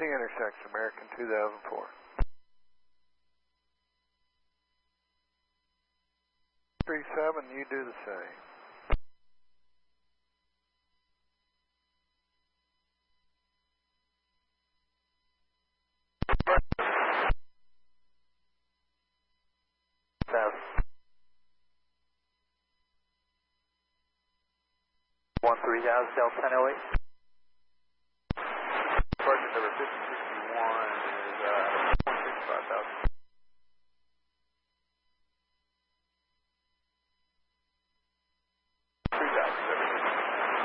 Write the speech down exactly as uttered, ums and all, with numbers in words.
T intersection, American two thousand four. three seven, you do the same. one three thousand, Delta ten oh eight.